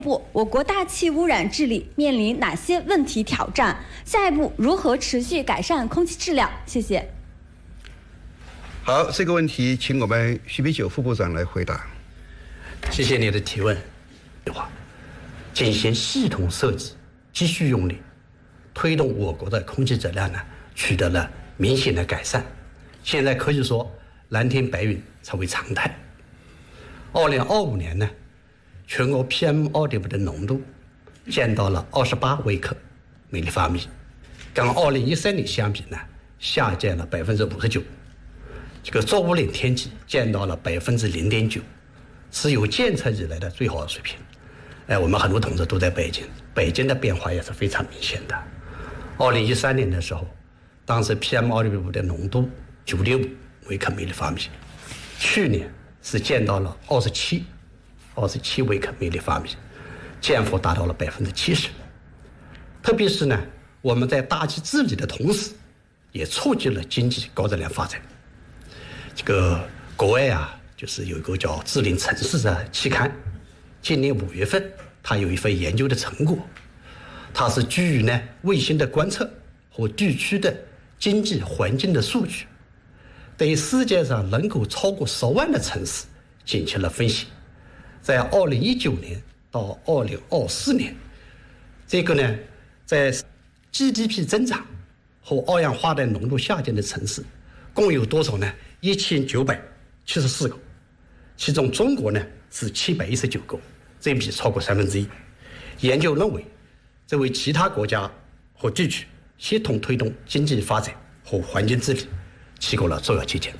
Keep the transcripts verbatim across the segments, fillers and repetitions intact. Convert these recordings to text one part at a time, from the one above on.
不，我国大气污染治理面临哪些问题挑战？下一步如何持续改善空气质量？谢谢。 好，这个问题请我们徐悲九副部长来回答。 谢谢你的提问。的话，进行系统设计，继续用力，推动我国的空气质量呢取得了明显的改善。现在可以说蓝天白云成为常态。二零二五年呢，全国 P M 二点五 的浓度降到了二十八微克每立方米，跟二零一三年相比呢，下降了百分之五十九。这个作物林天气降到了百分之零点九，是有监测以来的最好的水平。哎，我们很多同志都在北京，北京的变化也是非常明显的。二零一三年的时候，当时 P M 二点五 的浓度九点五微克每立方米，去年是降到了二十七。二十七微克每立方米，降幅达到了百分之七十。特别是呢，我们在大气治理的同时，也促进了经济高质量发展。这个国外啊，就是有一个叫《智能城市》的期刊，今年五月份，它有一份研究的成果，它是基于呢卫星的观测和地区的经济环境的数据，对世界上人口超过十万的城市进行了分析。在二零一九年到二零二四年，这个呢，在 G D P 增长和二氧化碳浓度下降的城市，共有多少呢？一千九百七十四个，其中中国呢是七百一十九个，占比超过三分之一。研究认为，这为其他国家和地区协同推动经济发展和环境治理起到了重要借鉴。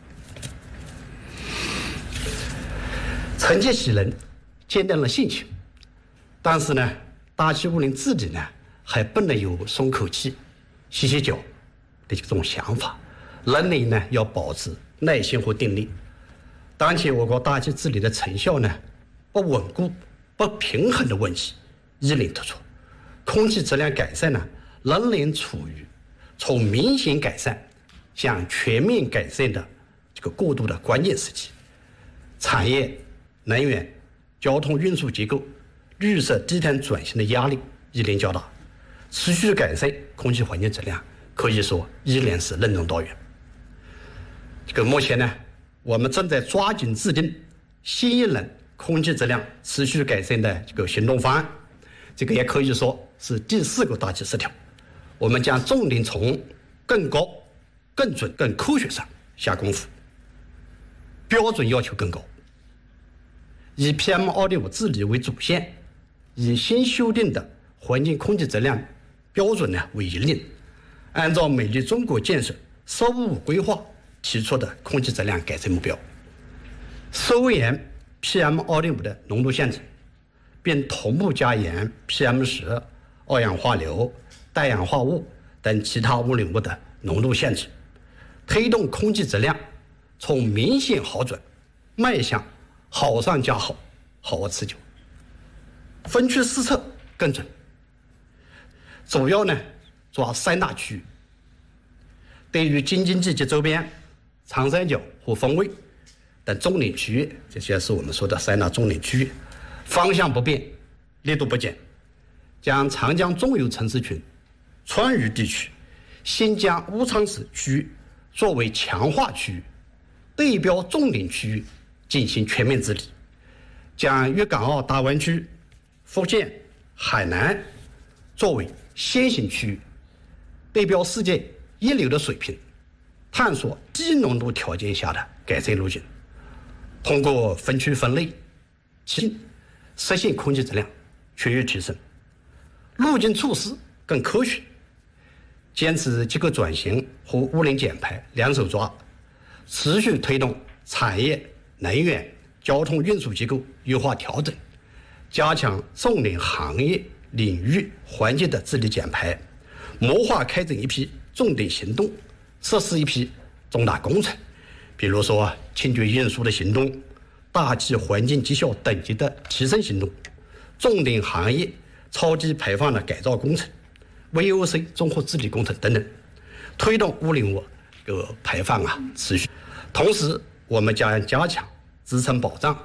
成绩喜人，坚定了信心，但是呢，大气污染治理呢还不能有松口气、歇歇脚的这种想法，人民呢要保持耐心和定力。当前我国大气治理的成效呢不稳固、不平衡的问题一连突出，空气质量改善呢仍然处于从明显改善向全面改善的这个过渡的关键时期。产业、能源、交通运输结构、绿色低碳转型的压力依然较大，持续改善空气环境质量可以说依然是任重道远。这个目前呢，我们正在抓紧制定新一轮空气质量持续改善的这个行动方案，这个也可以说是第四个大气十条。我们将重点从更高、更准、更科学上下功夫，标准要求更高。以 P M 二点五 治理为主线，以新修订的环境空气质量标准呢为引领，按照美丽中国建设“十五五”规划提出的空气质量改善目标，收严 P M 二点五 的浓度限制，并同步加严 P M 十、二氧化硫、氮氧化物等其他污染物的浓度限制，推动空气质量从明显好转迈向好上加好，好而持久。分区施测更准，主要呢抓三大区域。对于京津冀及周边、长三角和汾渭等重点区域，这些是我们说的三大重点区域，方向不变，力度不减，将长江中游城市群、川渝地区、新疆乌昌市区域作为强化区域，对标重点区域进行全面治理，将粤港澳大湾区、福建、海南作为先行区域，对标世界一流的水平，探索低浓度条件下的改善路径，通过分区分类，实现空气质量全域提升。路径措施更科学，坚持结构转型和污染减排两手抓，持续推动产业、能源、交通运输结构优化调整，加强重点行业领域环境的治理减排，谋划开展一批重点行动，实施一批重大工程，比如说清洁运输的行动、大气环境绩效等级的提升行动、重点行业超低排放的改造工程、V O C 综合治理工程等等，推动污染物这个排放啊持续。同时，我们将加强支撑保障、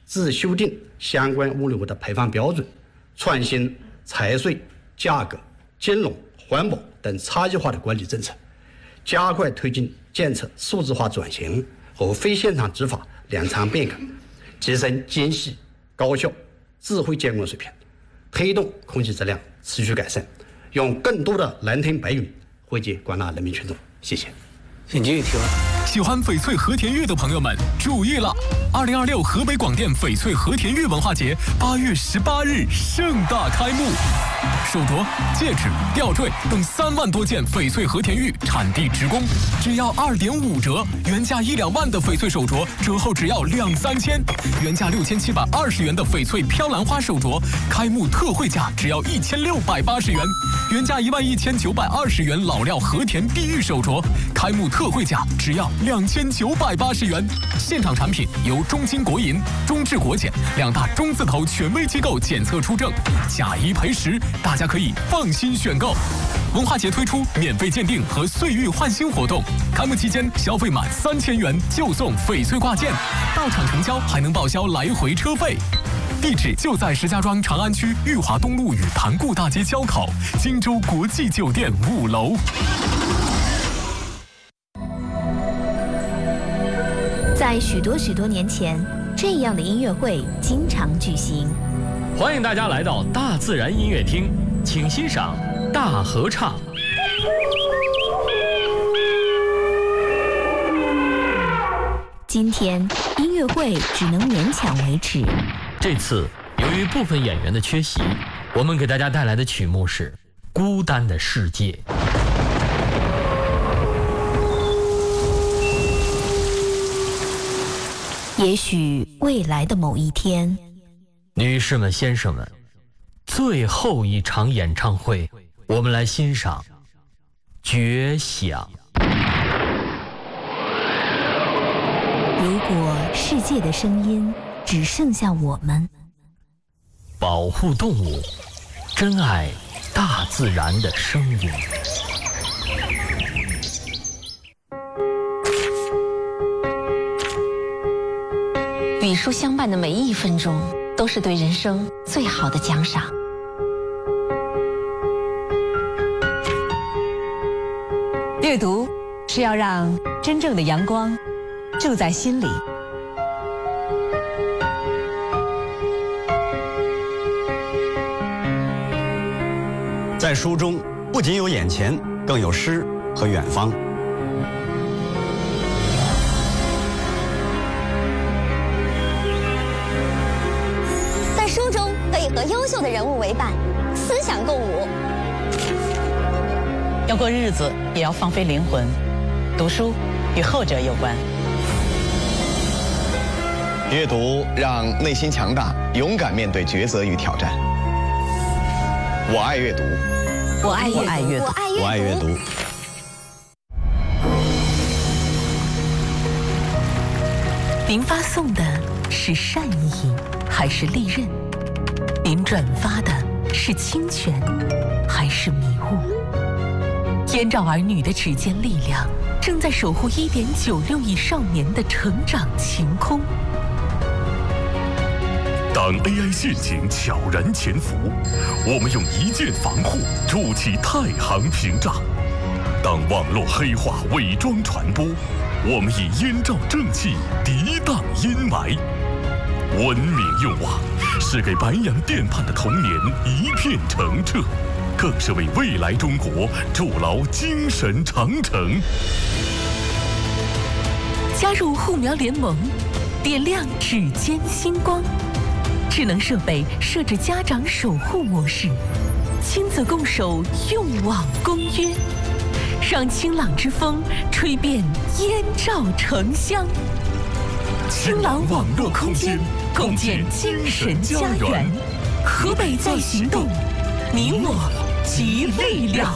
自修订相关物流的排放标准，创新财税、价格、金融、环保等差异化的管理政策，加快推进建设数字化转型和非现场执法两场变革，提升精细、高效、智慧监管水平，推动空气质量持续改善，用更多的蓝天白云惠及广大人民群众。谢谢。 请继续提问。 喜欢翡翠和田玉的朋友们注意了！二零二六河北广电翡翠和田玉文化节八月十八日盛大开幕，手镯、戒指、吊坠等三万多件翡翠和田玉产地直供，只要二点五折，原价一两万的翡翠手镯折后只要两三千，原价六千七百二十元的翡翠飘兰花手镯开幕特惠价只要一千六百八十元，原价一万一千九百二十元老料和田碧玉手镯开幕特惠价只要两千九百八十元。现场产品由中金国银、中智国检两大中字头权威机构检测出证，假一赔十，大家可以放心选购。文化节推出免费鉴定和岁玉换新活动，开幕期间消费满三千元就送翡翠挂件，到场成交还能报销来回车费。地址就在石家庄长安区裕华东路与盘固大街交口，荆州国际酒店五楼。 在许多许多年前，这样的音乐会经常举行。 欢迎大家来到大自然音乐厅，请欣赏大合唱。 今天音乐会只能勉强维持。 这次由于部分演员的缺席，我们给大家带来的曲目是《孤单的世界》。 也许未来的某一天， 女士们、先生们，最后一场演唱会，我们来欣赏《绝响》。 如果世界的声音只剩下我们， 保护动物，珍爱大自然的声音。 与书相伴的每一分钟，都是对人生最好的奖赏。 阅读是要让真正的阳光住在心里。 在书中，不仅有眼前，更有诗和远方。 在书中可以和优秀的人物为伴，思想共舞。 要过日子，也要放飞灵魂。读书与后者有关。 阅读让内心强大，勇敢面对抉择与挑战。我爱阅读， 我爱阅读， 我爱阅读。 您发送的是善意还是利刃？您转发的是侵权还是迷雾？天照儿女的指尖力量正在守护一点九六亿少年的成长晴空。 当 A I 陷阱悄然潜伏，我们用一键防护筑起太行屏障；当网络黑化伪装传播，我们以燕赵正气涤荡阴霾。文明用网是给白洋淀畔的童年一片澄澈，更是为未来中国筑牢精神长城。 加入护苗联盟，点亮指尖星光。智能设备设置家长守护模式，亲子共守用网公约，让清朗之风吹遍燕赵城乡。清朗网络空间，共建精神家园。河北在行动，你我集力量。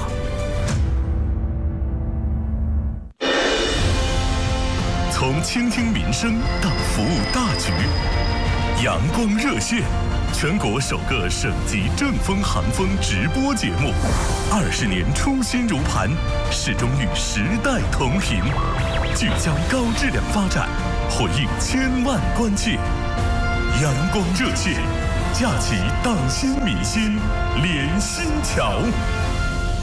从倾听民生到服务大局。阳光热线，全国首个省级正风航风直播节目，二十年初心如磐，始终与时代同行，聚焦高质量发展，回应千万关切。 阳光热线，架起党心民心连心桥。